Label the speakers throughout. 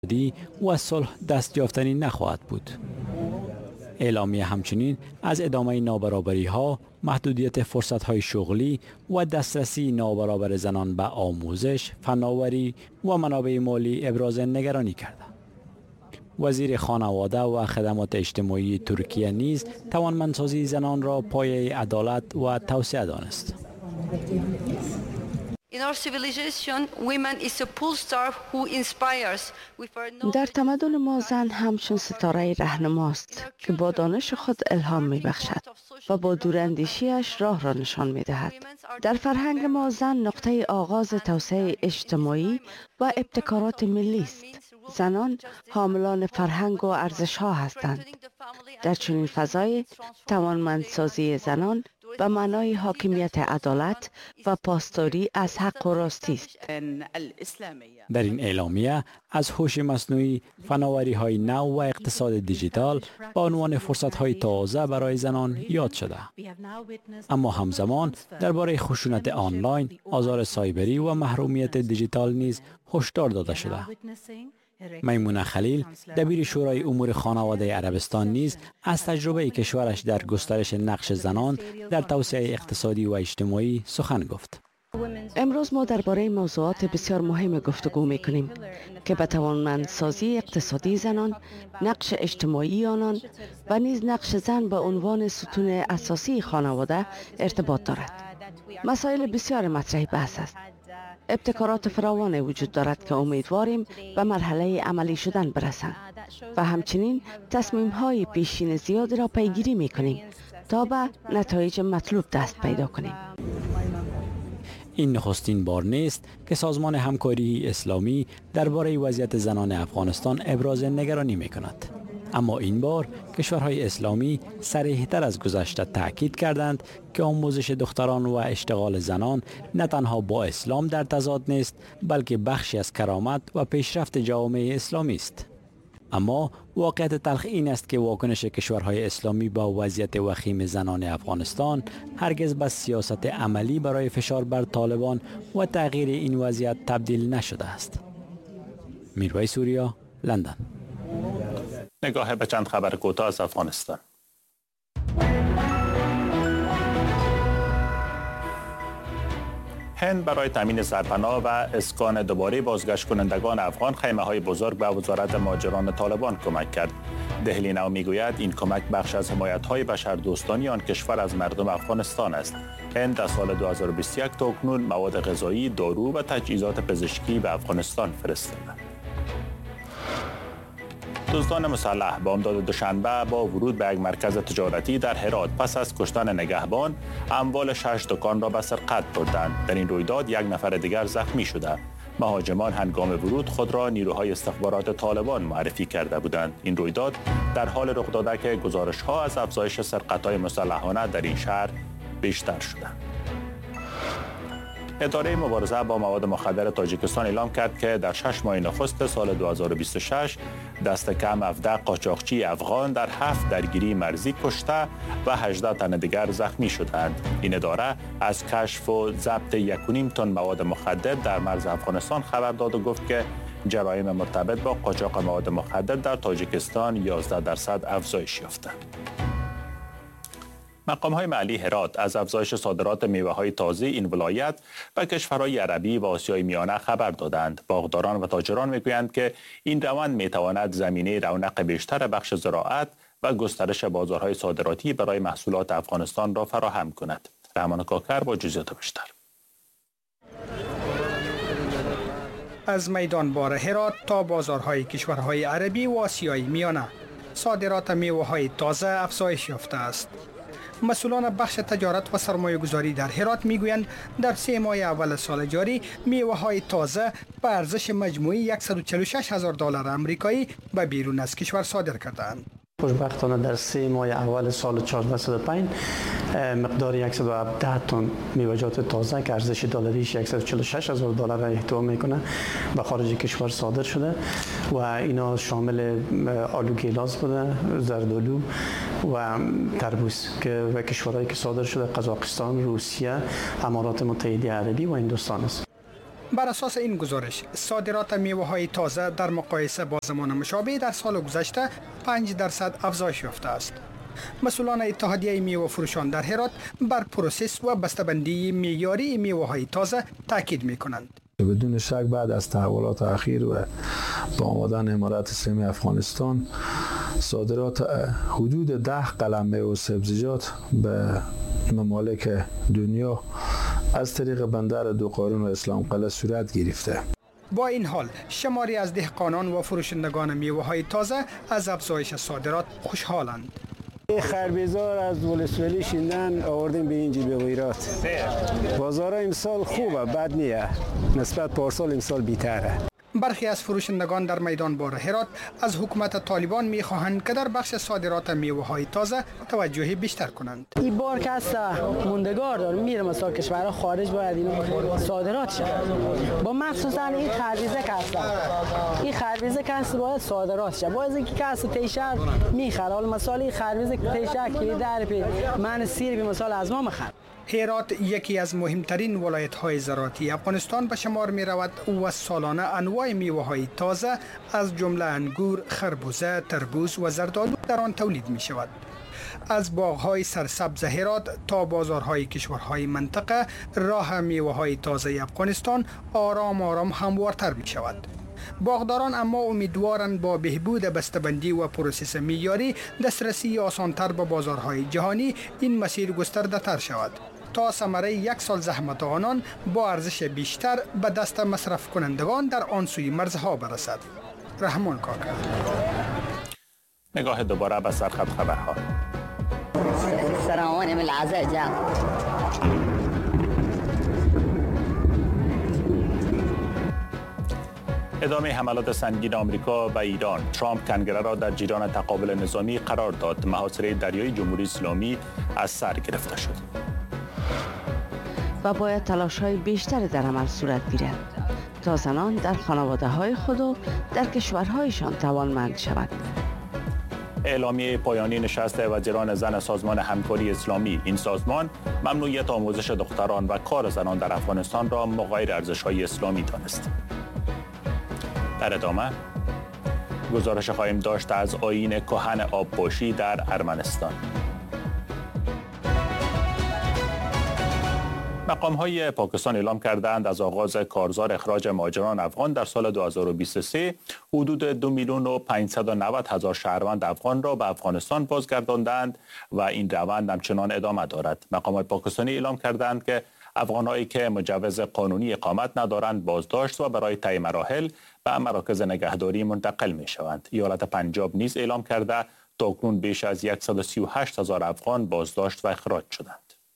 Speaker 1: اقتصادی و صلح دست یافتنی نخواهد بود. اعلامیه همچنین از ادامه نابرابری‌ها، محدودیت فرصت‌های شغلی و دسترسی نابرابر زنان به آموزش، فناوری و منابع مالی ابراز نگرانی کرد. وزیر خانواده و خدمات اجتماعی ترکیه نیز توانمندسازی زنان را پایه عدالت و توسعه دانست.
Speaker 2: در تمدن ما زن همچون ستاره رهنماست که با دانش خود الهام می بخشد و با دوراندیشیش راه را نشان می دهد. در فرهنگ ما زن نقطه آغاز توسعه اجتماعی و ابتکارات ملی است. زنان حاملان فرهنگ و ارزش ها هستند. در چنین فضای توانمندسازی زنان به معنای حاکمیت عدالت و پاسداری از حق و راستی است.
Speaker 1: در این اعلامیه از هوش مصنوعی، فناوری‌های نو و اقتصاد دیجیتال با عنوان فرصت‌های تازه برای زنان یاد شده. اما همزمان درباره خشونت آنلاین، آزار سایبری و محرومیت دیجیتال نیز هشدار داده شده. میمونه خلیل، دبیر شورای امور خانواده عربستان نیز از تجربه کشورش در گسترش نقش زنان در توسعه اقتصادی و اجتماعی سخن گفت.
Speaker 2: امروز ما درباره موضوعات بسیار مهم گفتگو می‌کنیم که به توانمندسازی اقتصادی زنان، نقش اجتماعی آنان و نیز نقش زن به عنوان ستون اساسی خانواده ارتباط دارد. مسائل بسیار مطرح بحث است. ابتکارات فراوان وجود دارد که امیدواریم به مرحله عملی شدن برسند و همچنین تصمیم‌های پیشین زیاد را پیگیری می‌کنیم تا به نتایج مطلوب دست پیدا کنیم.
Speaker 1: این نخستین بار نیست که سازمان همکاری اسلامی درباره وضعیت زنان افغانستان ابراز نگرانی می‌کند. اما این بار کشورهای اسلامی صریح‌تر از گذشته تاکید کردند که آموزش دختران و اشتغال زنان نه تنها با اسلام در تضاد نیست، بلکه بخشی از کرامت و پیشرفت جامعه اسلامی است. اما واقعیت تلخ این است که واکنش کشورهای اسلامی با وضعیت وخیم زنان افغانستان هرگز به سیاست عملی برای فشار بر طالبان و تغییر این وضعیت تبدیل نشده است. میرویس سوریا، لندن.
Speaker 3: نگاه به چند خبر کوتاه از افغانستان. هند برای تامین سرپناه و اسکان دوباره بازگشت کنندگان افغان خیمه‌های بزرگ به وزارت مهاجران طالبان کمک کرد. دهلی نو میگوید این کمک بخش از حمایت‌های بشردوستانی آن کشور از مردم افغانستان است. هند از سال 2021 تا اکنون مواد غذایی، دارو و تجهیزات پزشکی به افغانستان فرستاده. دزدان مسلح بامداد دوشنبه با ورود به یک مرکز تجارتی در هرات پس از کشتن نگهبان اموال 6 دکان را به سرقت بردند. در این رویداد یک نفر دیگر زخمی شده. مهاجمان هنگام ورود خود را نیروهای استخبارات طالبان معرفی کرده بودند. این رویداد در حال رخ داده که گزارش‌ها از افزایش سرقت‌های مسلحانه در این شهر بیشتر شده. اداره مبارزه با مواد مخدر تاجیکستان اعلام کرد که در 6 ماه نخست سال 2026 دست کم 17 قاچاقچی افغان در 7 درگیری مرزی کشته و 18 تن دیگر زخمی شدند. این اداره از کشف و ضبط 1.5 تن مواد مخدر در مرز افغانستان خبر داد و گفت که جرایم مرتبط با قاچاق مواد مخدر در تاجیکستان 11% افزایش یافته. مقام‌های محلی هرات از افزایش صادرات میوه‌های تازه این ولایت به کشورهای عربی و آسیای میانه خبر دادند. باغداران و تاجران میگویند که این روند میتواند زمینه رونق بیشتر بخش زراعت و گسترش بازارهای صادراتی برای محصولات افغانستان را فراهم کند. رحمان کاکر با جزئیات بیشتر.
Speaker 4: از میدان بار هرات تا بازارهای کشورهای عربی و آسیای میانه صادرات میوه‌های تازه افزایش یافته است. مسئولان بخش تجارت و سرمایه گذاری در هرات میگویند در 3 ماه اول سال جاری میوه های تازه به ارزش مجموعی $146,000 آمریکایی به بیرون از کشور صادر کردند.
Speaker 5: خوشبختانه در 3 ماه اول سال 1405 مقدار 117 تن میوه‌جات تازه که ارزش دلاریش $146,000 را احتوا میکنه به خارج کشور صادر شده و اینا شامل آلو گیلاس بوده، زردآلو و تربوز که و کشورهایی که صادر شده قزاقستان، روسیه، امارات متحده عربی و هندوستان است.
Speaker 4: بر اساس این گزارش صادرات میوه‌های تازه در مقایسه با زمان مشابه در سال گذشته 5% افزایش یافته است. مسئولان اتحادیه میوه فروشان در هرات بر پروسس و بسته‌بندی معیاری میوه‌های تازه تاکید می‌کنند.
Speaker 6: بدون شک بعد از تحولات اخیر و با آمدن امارت اسلامی افغانستان صادرات حدود 10 قلم میوه و سبزیجات به ممالک دنیا از طریق بندر دوقارون و اسلام قلعه صورت گرفته.
Speaker 4: با این حال شماری از دهقانان و فروشندگان میوه‌های تازه از افزایش صادرات خوشحالند.
Speaker 7: خربزار از ولسوالی شیندن آوردیم به اینجا به غیرات. بازار امسال خوبه، بد نیه، نسبت پارسال امسال بیتره.
Speaker 4: برخی از فروشندگان در میدان بار هرات از حکومت طالبان می‌خواهند که در بخش صادرات میوه‌های تازه توجه بیشتر کنند.
Speaker 8: این بار که است موندگار داره میره مثلا کشورها خارج باید اینو صادرات شه. با مخصوصا این خربزه که است. این خربزه که است باید صادرات شه. باید اینکه که است تیشر میخره. حالا مثلا این خربزه تیشر که در پی من سیر به مثال از ما میخره.
Speaker 4: هرات یکی از مهمترین ولایت‌های زراعتی افغانستان به شمار می‌رود و سالانه انواع میوه‌های تازه از جمله انگور، خربوزه، تربوز و زردآلو در آن تولید می‌شود. از باغ‌های سرسبز هرات تا بازارهای کشورهای منطقه راه میوه‌های تازه افغانستان آرام هموارتر می‌شود. باغداران اما امیدوارند با بهبود بسته‌بندی و پروسس معیاری دسترسی آسان‌تر به بازارهای جهانی این مسیر گسترده‌تر شود تا ثمره 1 سال زحمت آنان با ارزش بیشتر به دست مصرف کنندگان در آن سوی مرزها برسد. رحمان کاکر.
Speaker 3: نگاه دوباره به سرخط خبرها.
Speaker 9: سلام من العزاء.
Speaker 3: ادامه حملات سنگین آمریکا به ایران. ترامپ کنگره را در جریان تقابل نظامی قرار داد. محاصره دریایی جمهوری اسلامی از سر گرفته شد.
Speaker 2: و باید تلاش‌های بیشتری در عمل صورت گیرد تا زنان در خانواده‌های خود و در کشورهایشان توانمند شوند.
Speaker 3: اعلامیه پایانی نشست وزیران زن سازمان همکاری اسلامی. این سازمان ممنوعیت آموزش دختران و کار زنان در افغانستان را مغایر ارزش‌های اسلامی دانست. در ادامه گزارش خواهیم داشت از آیین کهن آبپاشی در ارمنستان. مقام‌های پاکستان اعلام کردند از آغاز کارزار اخراج مهاجران افغان در سال 2023 حدود 2,590,000 شهروند افغان را به افغانستان بازگرداندند و این روند همچنان ادامه دارد. مقامات پاکستانی اعلام کردند که افغان‌هایی که مجوز قانونی اقامت ندارند بازداشت و برای طی مراحل به مراکز نگهداری منتقل می‌شوند. ایالت پنجاب نیز اعلام کرده تاکنون بیش از 138,000 افغان بازداشت و اخراج شدند.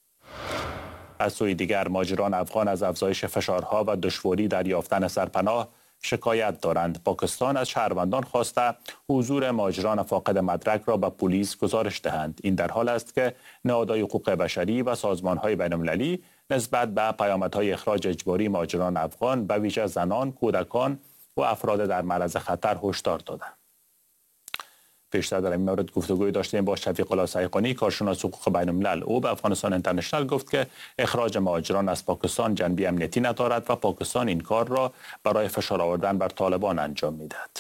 Speaker 3: از سوی دیگر مهاجران افغان از افزایش فشارها و دشواری در یافتن سرپناه شکایت دارند. پاکستان از شهروندان خواسته حضور مهاجران فاقد مدرک را به پلیس گزارش دهند. این در حال است که نهادهای حقوق بشری و سازمان‌های بین‌المللی نسبت به پیامدهای اخراج اجباری مهاجران افغان به ویژه زنان، کودکان و افراد در معرض خطر هشدار دادند. پیشتر در این مورد گفتگوی داشتیم با شفیق الله سیقانی، کارشناس حقوق بین‌الملل. او به افغانستان اینترنشنال گفت که اخراج مهاجران از پاکستان جنبه امنیتی ندارد و پاکستان این کار را برای فشار آوردن بر طالبان انجام میدهد.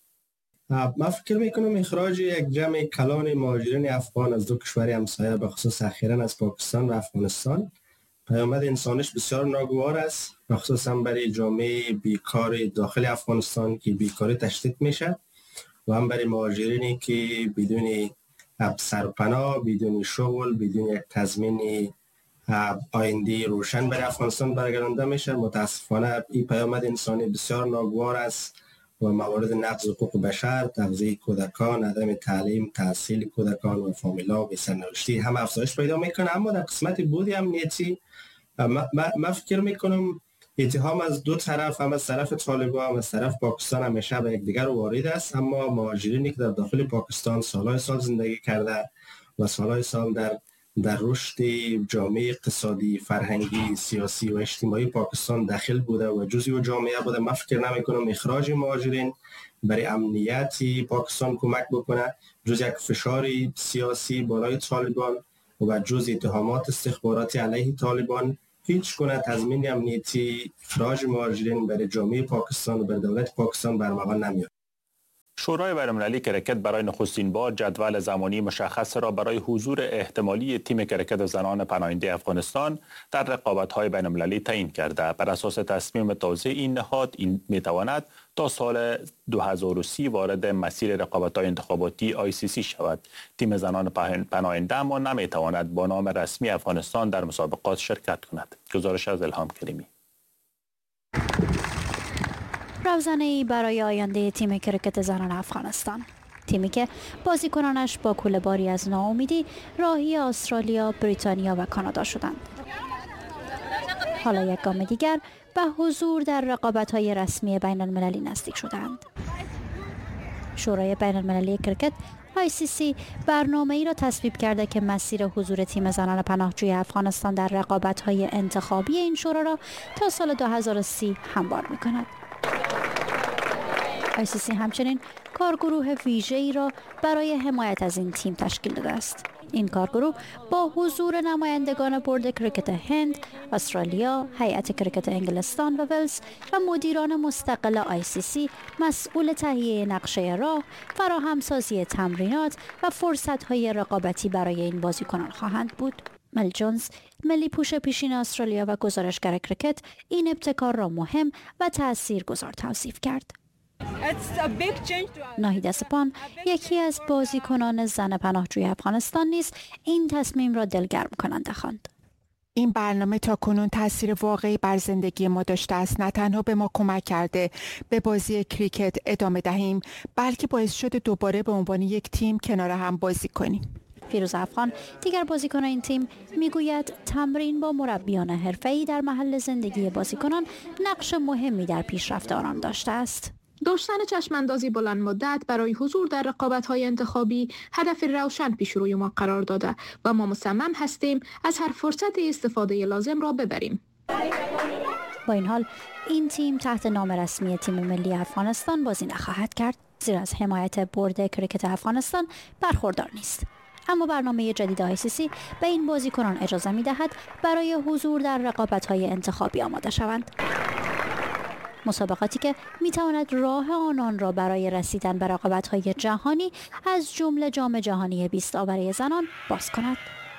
Speaker 10: من فکر میکنم اخراج یک جمع کلان مهاجرین افغان از دو کشور همسایه به خصوص اخیراً از پاکستان و افغانستان پیامد انسانیش بسیار ناگوار است، خصوصا برای جامعه بیکار داخل افغانستان که بیکاری تشدید میشه و هم برای مهاجرینی که بدون سرپناه، بدون شغل، بدون یک تضمین آینده روشن برای افغانستان برگردانده میشه. متاسفانه این پیامد انسانی بسیار ناگوار است و موارد نقض حقوق بشر، تغذیه کودکان، عدم تعلیم، تحصیل کودکان و فامیلا و سرنوشتی هم افزایش پیدا میکنه. اما در قسمت بودی امنیتی من فکر میکنم اتهام از دو طرف، هم از طرف طالبان هم از طرف پاکستان همیشه به یکدیگر وارد است. اما مهاجرینی که در داخل پاکستان سالهای سال زندگی کرده و سالهای سال در رشد جامعه اقتصادی، فرهنگی، سیاسی و اجتماعی پاکستان داخل بوده و جزئی جامعه بوده، من فکر نمی‌کنم اخراج مهاجرین برای امنیتی پاکستان کمک بکنه، جز یک فشار سیاسی بالای طالبان و جز اتهامات استخباراتی علیه طالبان هیچ گونه تضمین امنیتی اخراج مهاجرین برای جامعه پاکستان و بر دولت پاکستان برمغان نمیاد.
Speaker 3: شورای بین‌المللی کرکت برای نخستین بار جدول زمانی مشخص را برای حضور احتمالی تیم کرکت زنان پناهنده افغانستان در رقابت‌های بین‌المللی تعیین کرده. بر اساس تصمیم تازه این نهاد می‌تواند تا سال 2030 وارد مسیر رقابت‌های انتخاباتی ICC شود. تیم زنان پناهنده اما نمی‌تواند با نام رسمی افغانستان در مسابقات شرکت کند. گزارش از الهام کریمی.
Speaker 9: روزنه‌ای برای آینده تیم کرکت زنان افغانستان، تیمی که بازیکنانش با کوله‌باری از ناامیدی راهی استرالیا، بریتانیا و کانادا شدند. حالا یک گام دیگر به حضور در رقابت‌های رسمی بین‌المللی نزدیک شدند. شورای بین‌المللی کرکت ICC برنامه‌ای را تصویب کرده که مسیر حضور تیم زنان پناهجوی افغانستان در رقابت‌های انتخابی این شورا را تا سال 2030 هموار می‌کند. ICC همچنین کارگروه ویژه‌ای را برای حمایت از این تیم تشکیل داده است. این کارگروه با حضور نمایندگان بورد کرکت هند، استرالیا، هیئت کرکت انگلستان و ولز و مدیران مستقل ICC مسئول تهیه نقشه راه، فراهمسازی تمرینات و فرصت‌های رقابتی برای این بازیکنان خواهند بود. مل جونز، ملی پوش پیشین استرالیا و گزارشگر کرکت، این ابتکار را مهم و تاثیرگذار توصیف کرد. ناهید سپان، یکی از بازیکنان زن پناهجوی افغانستان نیز این تصمیم را دلگرم کننده خواند.
Speaker 11: این برنامه تا کنون تاثیر واقعی بر زندگی ما داشته است. نه تنها به ما کمک کرده به بازی کریکت ادامه دهیم، بلکه باعث شده دوباره به عنوان یک تیم کنار هم بازی کنیم.
Speaker 9: فیروز افغان، دیگر بازیکن این تیم، میگوید تمرین با مربیان حرفه‌ای در محل زندگی بازیکنان نقش مهمی در پیشرفت آنان داشته است.
Speaker 12: داشتن چشماندازی بلند مدت برای حضور در رقابت‌های انتخابی هدف روشن پیش روی ما قرار داده و ما مصمم هستیم از هر فرصت استفاده لازم را ببریم.
Speaker 9: با این حال این تیم تحت نام رسمی تیم ملی افغانستان بازی نخواهد کرد، زیرا از حمایت بورد کرکت افغانستان برخوردار نیست. اما برنامه جدید ICC به این بازیکنان اجازه می‌دهد برای حضور در رقابت‌های انتخابی آماده شوند. مسابقاتی که می‌تواند راه آنان را برای رسیدن به رقابت‌های جهانی از جمله جام جهانی 20 آوره زنان باز کند.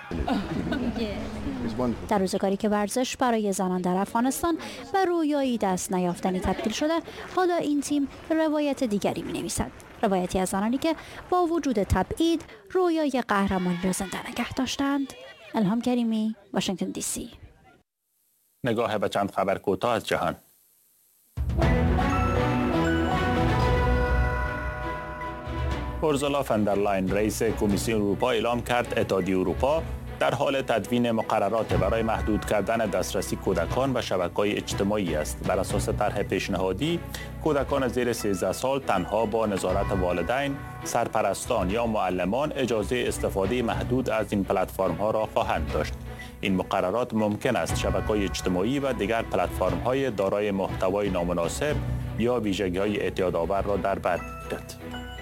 Speaker 9: در روزگاری که ورزش برای زنان در افغانستان به رویایی دست نیافتنی تبدیل شده، حالا این تیم روایت دیگری می‌نویسد. روایتی از زنانی که با وجود تبعید رویای قهرمانی را زنده نگه داشتند. الهام کریمی، واشنگتن دی سی.
Speaker 3: نگاه به چند خبر کوتاه از جهان. اورسولا فندرلاین، رئیس کمیسیون اروپا، اعلام کرد اتحادیه اروپا در حال تدوین مقررات برای محدود کردن دسترسی کودکان به شبکه‌های اجتماعی است. بر اساس طرح پیشنهادی، کودکان زیر 13 سال تنها با نظارت والدین، سرپرستان یا معلمان اجازه استفاده محدود از این پلتفرم‌ها را خواهند داشت. این مقررات ممکن است شبکه‌های اجتماعی و دیگر پلتفرم‌های دارای محتوای نامناسب یا ویژگی‌های اعتیادآور را در بر بگیرد.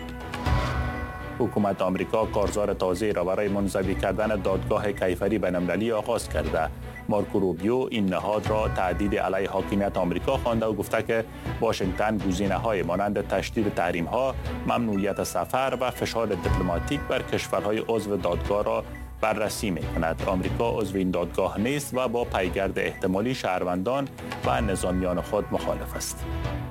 Speaker 3: حکومت آمریکا کارزار تازه را برای منزوی کردن دادگاه کیفری بین‌المللی آغاز کرده. مارکو روبیو این نهاد را تهدید علیه حاکمیت آمریکا خوانده و گفته که واشنگتن گزینه‌های مانند تشدید تحریم‌ها، ممنوعیت سفر و فشار دیپلماتیک بر کشورهای عضو دادگاه را بررسی می‌کند. آمریکا عضو این دادگاه نیست و با پیگرد احتمالی شهروندان و نظامیان خود مخالف است.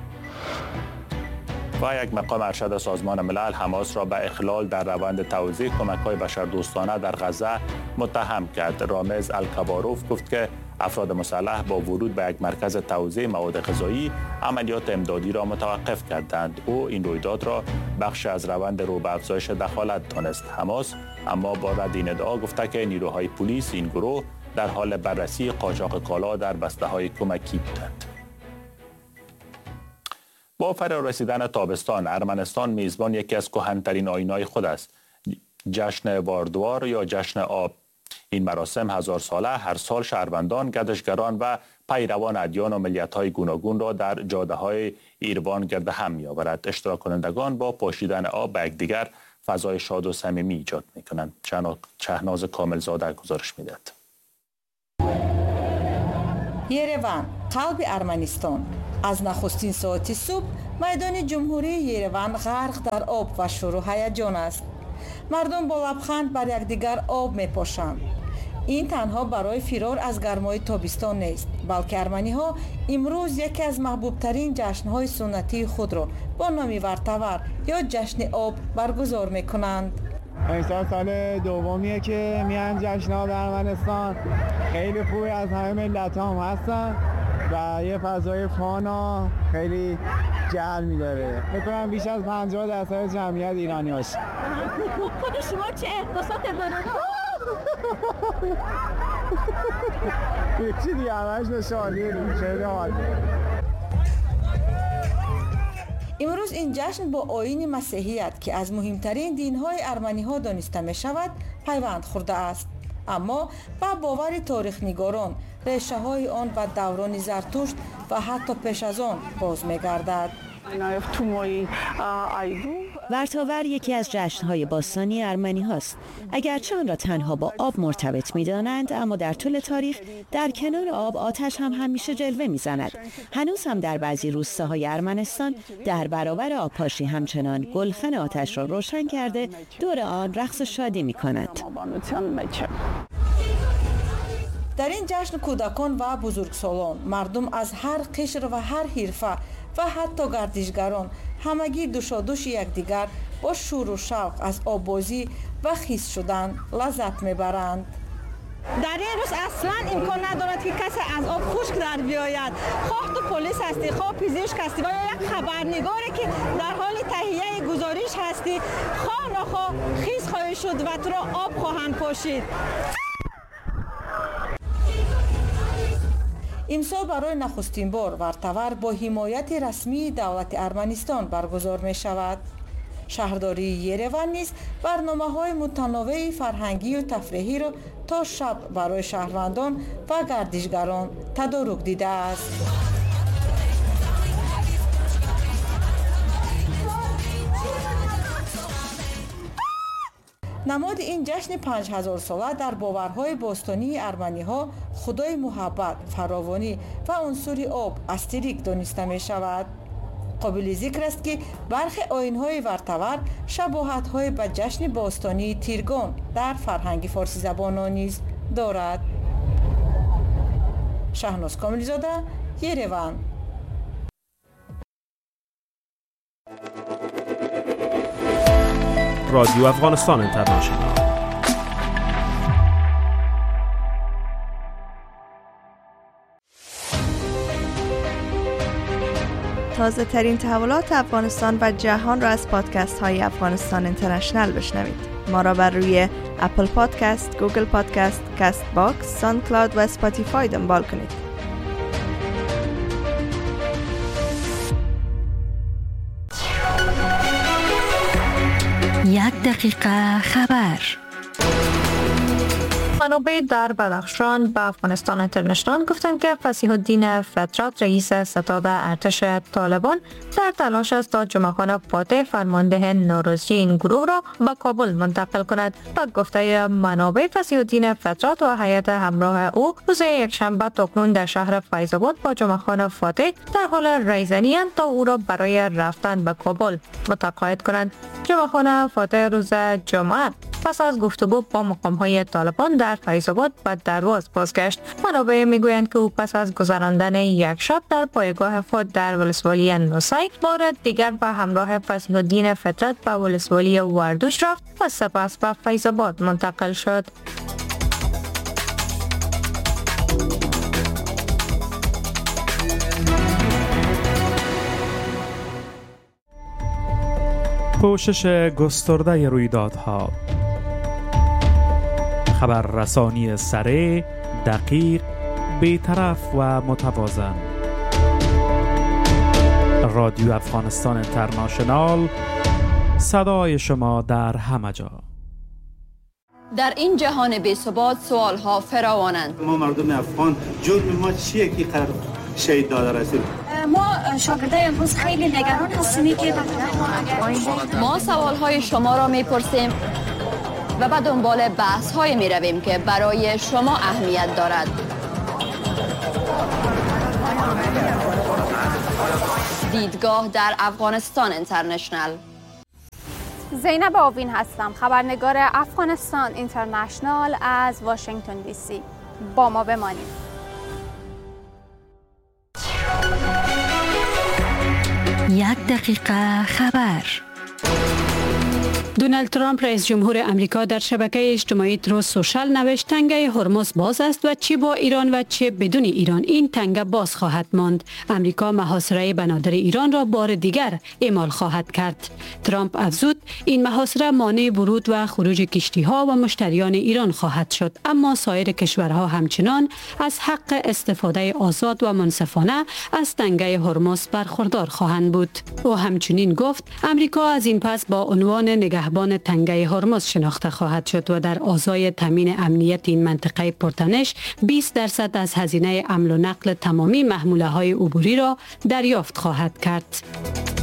Speaker 3: و یک مقام ارشد سازمان ملل حماس را به اخلال در روند توزیع کمک‌های بشردوستانه در غزه متهم کرد. رامز الکباروف گفت که افراد مسلح با ورود به یک مرکز توزیع مواد غذایی عملیات امدادی را متوقف کردند. او این رویداد را بخش از روند رو به افزایش دخالت دانست. حماس اما با رد این ادعا گفته که نیروهای پلیس این گروه در حال بررسی قاچاق کالا در بسته‌های کمکی بودند. با فرا رسیدن تابستان، ارمنستان میزبان یکی از کهن‌ترین آیین‌های خود است. جشن واردوار یا جشن آب. این مراسم 1000 ساله هر سال شهروندان، گردشگران و پیروان ادیان و ملیت‌های گوناگون را در جاده‌های ایروان گرد هم می‌آورد. اشتراک کنندگان با پاشیدن آب به یکدیگر فضای شاد و صمیمی ایجاد می‌کنند. شهناز کاملزاده گزارش می‌دهد.
Speaker 13: یروان، قلب ارمنستان. از نخستین ساعت صبح میدان جمهوری یروان غرق در آب و شروع هیجان است. مردم با لبخند بر یکدیگر آب میپاشند. این تنها برای فرار از گرمای تابستان نیست، بلکه ارمنی‌ها امروز یکی از محبوب ترین جشن‌های سنتی خود را با نام ورتور یا جشن آب برگزار می‌کنند.
Speaker 14: این سال دومیه که میان جشن‌ها به ارمنستان. خیلی خوبی، از همه ملت‌ها هم هستن و یه فضای فانا خیلی جلب داره. فکر کنم بیش از 50% جمعیت ایرانی هست.
Speaker 15: خود شما چه احساسات دارید؟
Speaker 14: چی دیگه همش نشانیه خیلی حال.
Speaker 13: امروز این جشن با آیین مسیحیت که از مهمترین دین‌های ارمنی‌ها دانسته می‌شود پیوند خورده است، اما با باور تاریخ‌نگاران ریشه‌های آن به دوران زرتشت و حتی پیش از آن باز می‌گردد.
Speaker 16: ورتاور یکی از جشن‌های باستانی ارمنی هاست. اگرچه آن را تنها با آب مرتبط می‌دانند، اما در طول تاریخ در کنار آب آتش هم همیشه جلوه می‌زند. هنوز هم در بعضی روستاهای ارمنستان در برابر آبپاشی همچنان گلخن آتش را روشن کرده دور آن رقص شادی می‌کنند.
Speaker 13: در این جشن کودکان و بزرگسالان، مردم از هر قشر و هر حرفه و حتی گردشگران همگی دوشادوش یکدیگر با شور و شوق از آببازی و خیس شدن لذت میبرند.
Speaker 15: در این روز اصلا امکان ندارد که کسی از آب خشک در بیاید. خواه تو پلیس هستی، خواه پزشک هستی و یک خبرنگاری که در حال تهیه گزارش هستی، خواه نخواه خیس خواهی شد و تو را آب خواهند پاشید.
Speaker 13: امسال برای نخستین بار ورتور با حمایت رسمی دولت ارمنستان برگزار می شود. شهرداری یروان نیز برنامه‌های متنوع فرهنگی و تفریحی را تا شب برای شهروندان و گردشگران تدارک دیده است. نماد این جشن 5000 ساله در باورهای باستانی ارمنی‌ها خدای محبت، فراوانی و عنصر آب استریک دانسته می شود. قابل ذکر است که برخی آیین‌های ورتور شباهت‌های به جشن باستانی تیرگان در فرهنگ فارسی زبانان نیز دارد. شهناز کاملی‌زاده، یروان.
Speaker 17: رادیو افغانستان اینترنشنال.
Speaker 18: تازه ترین تحولات افغانستان و جهان را از پادکست های افغانستان اینترنشنال بشنوید. ما را بر روی اپل پادکست، گوگل پادکست، کست باکس، ساوند کلاود و اسپاتیفای دنبال کنید.
Speaker 19: 1 دقیقه خبر.
Speaker 12: منابع در بدخشان به افغانستان اینترنشنال گفتند که فصیح الدین فطرت رئیس ستاد ارتش طالبان در تلاش است تا جمعه‌خان فاتح فرمانده نوروزی این گروه را به کابل منتقل کند. با گفته منابع فصیح الدین فطرت و هیئت همراه او روز یکشنبه تاکنون در شهر فیض آباد با جمعه‌خان فاتح در حال ریزنی اند تا او را برای رفتن به کابل متقاعد کنند. جمعه‌خان فاتح روز جمعه پس از گفتگو با مقام‌های طالبان در فیض آباد به درواز بازگشت. منابع میگویند که او پس از گذراندن یک شب در پایگاه خود در ولسوالی نوسی بار دیگر به همراه فصیح الدین فطرت به ولسوالی وردوش رفت و سپس به فیض آباد منتقل شد.
Speaker 17: پوشش گسترده رویدادها، خبررسانی سریع، دقیق، بی‌طرف و متوازن. رادیو افغانستان اینترنشنال، صدای شما در همه جا.
Speaker 20: در این جهان بی‌ثبات سوال‌ها فراوانند.
Speaker 21: ما مردم افغان جرم ما چیه که قرار شهید داده رسید؟
Speaker 22: ما شاگردای امروز خیلی نگران هستیم که
Speaker 20: ما سوال‌های شما را می‌پرسیم و به دنبال بحث‌های می‌رویم که برای شما اهمیت دارد. دیدگاه در افغانستان اینترنشنال.
Speaker 1: زینب آوین هستم، خبرنگار افغانستان اینترنشنال از واشنگتن دی سی. با ما بمانید.
Speaker 19: یک دقیقه خبر.
Speaker 5: دونالد ترامپ رئیس جمهور امریکا در شبکه اجتماعی تروث سوشال نوشت تنگه هرمز باز است و چه با ایران و چه بدون ایران این تنگه باز خواهد ماند. امریکا محاصره بنادر ایران را بار دیگر اعمال خواهد کرد. ترامپ افزود این محاصره مانع ورود و خروج کشتی ها و مشتریان ایران خواهد شد، اما سایر کشورها همچنان از حق استفاده آزاد و منصفانه از تنگه هرمز برخوردار خواهند بود. او همچنین گفت امریکا از این پس با عنوان نگهبان تنگه هرمز شناخته خواهد شد و در ازای تامین امنیت این منطقه پرتنش 20% از هزینه حمل و نقل تمامی محموله های عبوری را دریافت خواهد کرد.